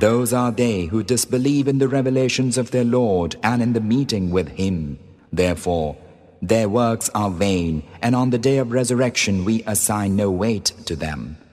Those are they who disbelieve in the revelations of their Lord and in the meeting with Him. Therefore, their works are vain, and on the day of resurrection we assign no weight to them.